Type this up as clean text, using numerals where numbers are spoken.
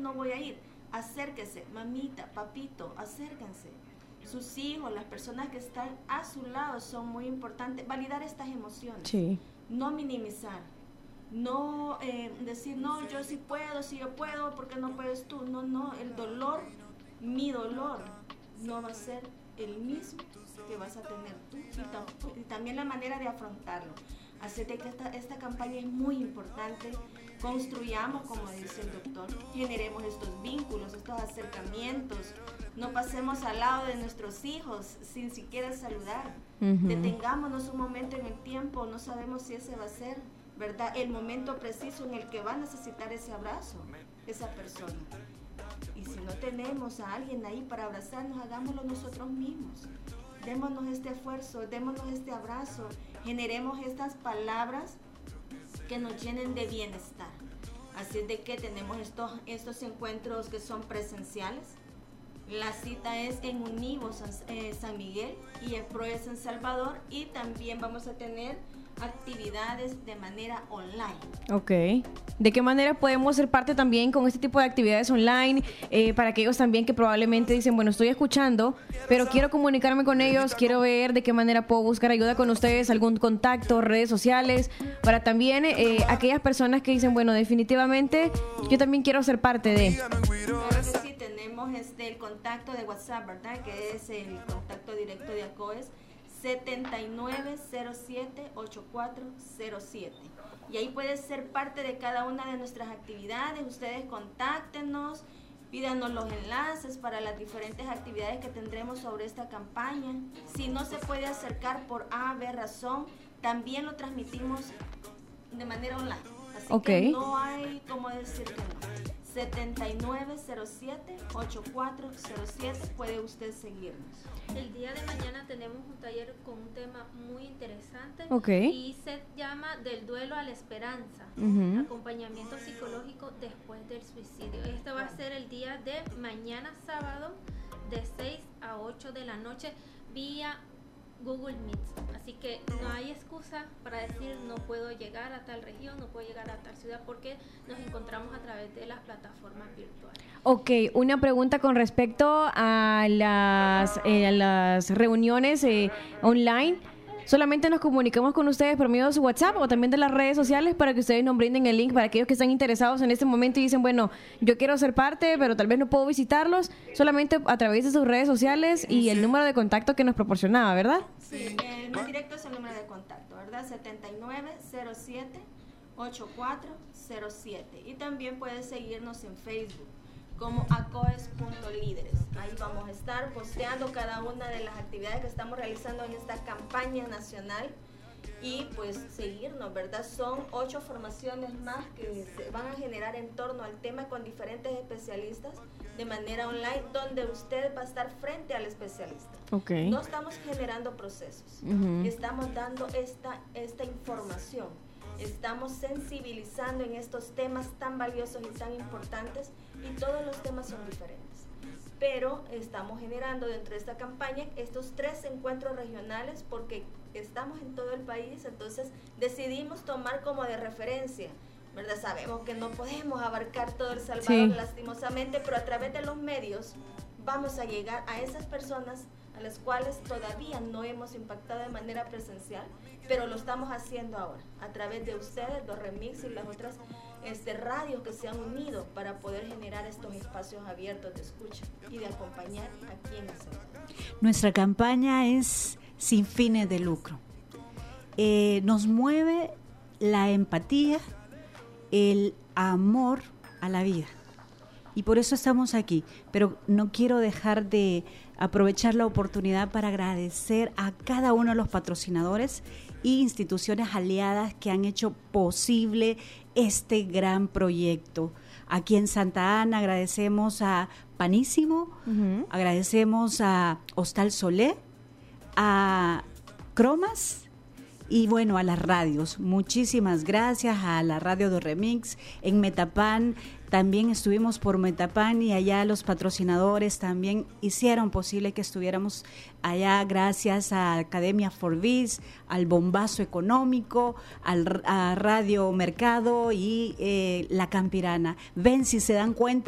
no voy a ir. Acérquese, mamita, papito, acérquense. Sus hijos, las personas que están a su lado son muy importantes. Validar estas emociones. Sí. No minimizar. No decir, no, yo sí puedo, si yo puedo, ¿por qué no puedes tú? No, el dolor, mi dolor, no va a ser el mismo que vas a tener tú. Y también la manera de afrontarlo. Así de que esta campaña es muy importante. Construyamos, como dice el doctor, generemos estos vínculos, estos acercamientos. No pasemos al lado de nuestros hijos sin siquiera saludar. Detengámonos un momento en el tiempo, no sabemos si ese va a ser, ¿verdad?, el momento preciso en el que va a necesitar ese abrazo, esa persona. Y si no tenemos a alguien ahí para abrazarnos, hagámoslo nosotros mismos. Démonos este esfuerzo, démonos este abrazo, generemos estas palabras que nos llenen de bienestar. Así de que tenemos estos encuentros que son presenciales. La cita es en Univo San Miguel y el PRO es en Salvador, y también vamos a tener actividades de manera online. Ok. ¿De qué manera podemos ser parte también con este tipo de actividades online? Para aquellos también que probablemente dicen, bueno, estoy escuchando, pero quiero comunicarme con ellos, quiero ver de qué manera puedo buscar ayuda con ustedes, algún contacto, redes sociales, para también aquellas personas que dicen, bueno, definitivamente yo también quiero ser parte de... Claro que sí, tenemos el contacto de WhatsApp, ¿verdad? Que es el contacto directo de ACOES, 7907-8407. Y ahí puede ser parte de cada una de nuestras actividades. Ustedes contáctenos, pídanos los enlaces para las diferentes actividades que tendremos sobre esta campaña. Si no se puede acercar por A, B razón, también lo transmitimos de manera online. Así que no hay como decir que no. 7907-8407, puede usted seguirnos. El día de mañana tenemos un taller con un tema muy interesante y se llama Del duelo a la esperanza, acompañamiento psicológico después del suicidio. Este va a ser el día de mañana sábado de 6 a 8 de la noche vía Google Meet, así que no hay excusa para decir no puedo llegar a tal región, no puedo llegar a tal ciudad, porque nos encontramos a través de las plataformas virtuales. Ok, una pregunta con respecto a las reuniones online. ¿Solamente nos comunicamos con ustedes por medio de su WhatsApp o también de las redes sociales para que ustedes nos brinden el link para aquellos que están interesados en este momento y dicen, bueno, yo quiero ser parte, pero tal vez no puedo visitarlos? Solamente a través de sus redes sociales y el número de contacto que nos proporcionaba, ¿verdad? Sí, el más directo es el número de contacto, ¿verdad? 7907-8407. Y también puedes seguirnos en Facebook como acoes.líderes. Ahí vamos a estar posteando cada una de las actividades que estamos realizando en esta campaña nacional y pues seguirnos, ¿verdad? Son 8 formaciones más que se van a generar en torno al tema con diferentes especialistas de manera online, donde usted va a estar frente al especialista. No estamos generando procesos, estamos dando esta información, estamos sensibilizando en estos temas tan valiosos y tan importantes, y todos los temas son diferentes, pero estamos generando dentro de esta campaña estos 3 encuentros regionales porque estamos en todo el país. Entonces decidimos tomar como de referencia, ¿verdad? Sabemos que no podemos abarcar todo El Salvador, lastimosamente, pero a través de los medios vamos a llegar a esas personas a las cuales todavía no hemos impactado de manera presencial, pero lo estamos haciendo ahora, a través de ustedes, los Remix y las otras radios que se han unido para poder generar estos espacios abiertos de escucha y de acompañar aquí en El Salvador. Nuestra campaña es sin fines de lucro. Nos mueve la empatía, el amor a la vida. Y por eso estamos aquí, pero no quiero dejar de aprovechar la oportunidad para agradecer a cada uno de los patrocinadores e instituciones aliadas que han hecho posible este gran proyecto. Aquí en Santa Ana agradecemos a Panísimo, agradecemos a Hostal Solé, a Cromas y bueno, a las radios. Muchísimas gracias a la radio de Remix en Metapán. También estuvimos por Metapán y allá los patrocinadores también hicieron posible que estuviéramos allá, gracias a Academia Forbis, al Bombazo Económico, a Radio Mercado y La Campirana. Ven, si se dan cuenta,